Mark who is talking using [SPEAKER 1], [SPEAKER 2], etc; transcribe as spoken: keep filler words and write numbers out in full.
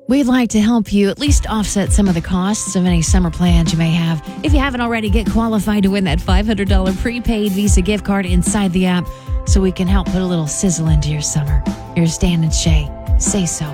[SPEAKER 1] We'd like to help you at least offset some of the costs of any summer plans you may have. If you haven't already, get qualified to win that five hundred dollars prepaid Visa gift card inside the app so we can help put a little sizzle into your summer. Here's Dan and Shay. Say so.